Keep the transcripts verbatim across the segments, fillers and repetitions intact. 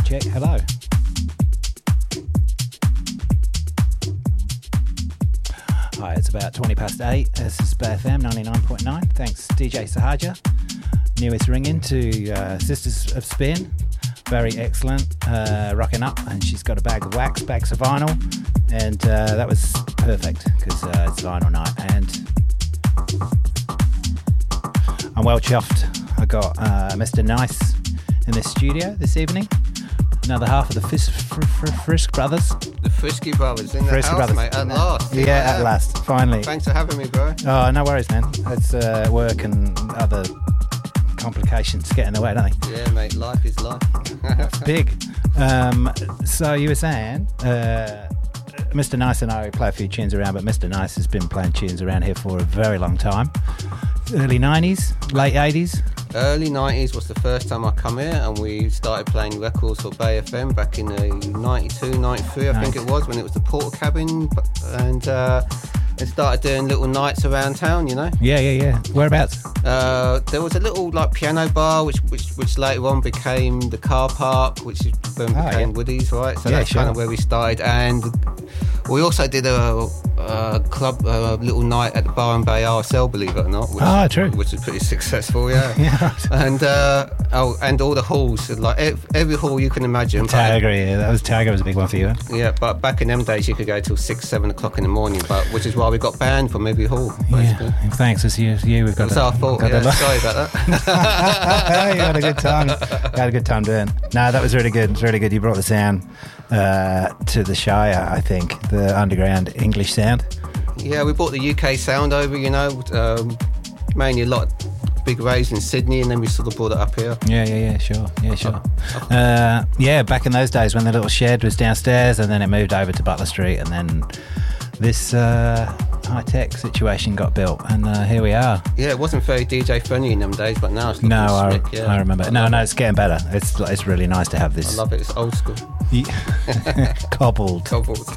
check. Hello. Hi, it's about twenty past eight. This is Bay F M ninety-nine point nine. Thanks, D J Sahaja. Newest ring-in to uh, Sisters of Spin. Very excellent. Uh, rocking up. And she's got a bag of wax, bags of vinyl. And uh, that was perfect because uh, it's vinyl night. And I'm well chuffed. I got uh, Mister Nice in the studio this evening. Another half of the Fis- Fr- Fr- Frisk Brothers. The Frisky Brothers in the Frisky house, Brothers. mate, at last. Yeah, yeah, at last, finally. Thanks for having me, bro. Oh, no worries, man. It's uh, work and other complications get in the way, don't they? Yeah, mate, life is life. It's big. Um, so you were saying, uh, Mister Nice and I play a few tunes around, but Mister Nice has been playing tunes around here for a very long time. Early nineties, late eighties. Early nineties was the first time I come here, and we started playing records for Bay F M back in uh, ninety-two, ninety-three, I nice. think it was, when it was the Portakabin, and uh, and started doing little nights around town, you know. Yeah, yeah, yeah. Whereabouts? Uh, there was a little like piano bar, which which which later on became the car park, which then Oh, became yeah. Woody's, right? So Yeah, that's sure. kind of where we started, and we also did a, a club, a little night at the Bar and Bay R S L, believe it or not. Which, Ah, true. Which was pretty successful, yeah. Yeah, right. And uh, oh, and all the halls, like ev- every hall you can imagine. but- Tiger, yeah. That was Tiger was a big one for you, huh? Yeah, but back in them days, you could go till six, seven o'clock in the morning. But which is why we got banned from every hall. Basically. Yeah. Thanks, it's you. you we've got It was a- our fault. got Yeah, a- sorry about that. You had a good time. You had a good time doing. No, that was really good. It was really good. You brought the sound uh, to the Shire, I think, the underground English sound. Yeah, we brought the U K sound over, you know, um, mainly a lot of big raves in Sydney, and then we sort of brought it up here. Yeah, yeah, yeah, sure. Yeah, sure. Uh, yeah, back in those days when the little shed was downstairs and then it moved over to Butler Street and then this uh, high-tech situation got built and uh, here we are. Yeah, it wasn't very D J friendly in them days, but now it's looking No, I, slick, yeah. I remember. I No, love no, it. it's getting better. It's it's really nice to have I this. love it. It's old school. Cobbled. Cobbled.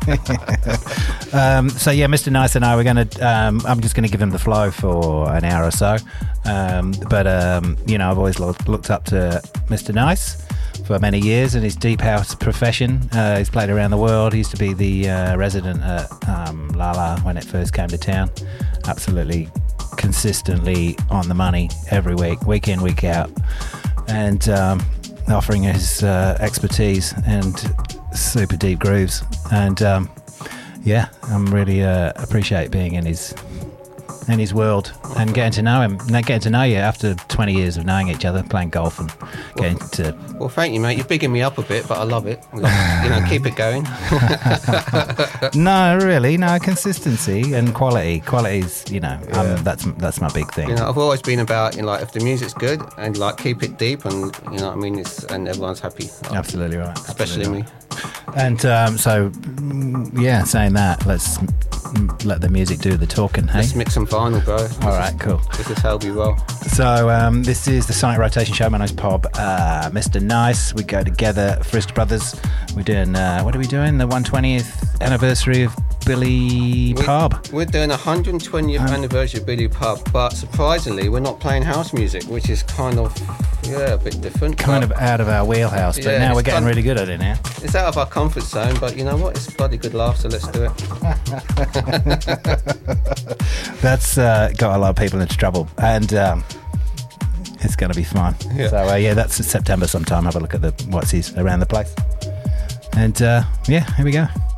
Um, so yeah, Mister Nice and I, we're going to. Um, I'm just going to give him the flow for an hour or so. Um, but um, you know, I've always lo- looked up to Mister Nice for many years in his deep house profession. Uh, he's played around the world. He used to be the uh, resident at um, Lala when it first came to town. Absolutely, consistently on the money every week, week in, week out, and um, offering his uh, expertise and super deep grooves. And um, yeah, I'm really uh, appreciate being in his in his world and getting to know him, and getting to know you after twenty years of knowing each other, playing golf and getting to. Well, thank you, mate. You're bigging me up a bit, but I love it. You know, keep it going. No, really, no consistency and quality. Quality's, you know, Yeah. um, that's that's my big thing. You know, I've always been about, you know, like if the music's good and like keep it deep, and you know what I mean, it's, and everyone's happy. Absolutely right. Especially Absolutely me. right. And um, so, mm, yeah, saying that, let's mm, let the music do the talking, hey? Let's mix some vinyl, bro. This All right, is, cool. This is how we roll. So um, this is the Sonic Rotation Show. My name's Pob. Uh, Mister Nice. We go together. Frisk Brothers. We're doing. Uh, what are we doing? The one hundred twentieth anniversary of Billy We- Pub. We're doing a one hundred twentieth Um, anniversary of Billy Pub, but surprisingly, we're not playing house music, which is kind of, yeah, a bit different. Kind but of out of our wheelhouse, but Yeah, now it's we're getting kind of- really good at it now. It's out of our comfort zone, but you know what? It's a bloody good laugh, so let's do it. That's uh, got a lot of people into trouble, and um, it's going to be fun. Yeah. So uh, yeah, that's September sometime. Have a look at the what's his around the place, and uh, yeah, here we go.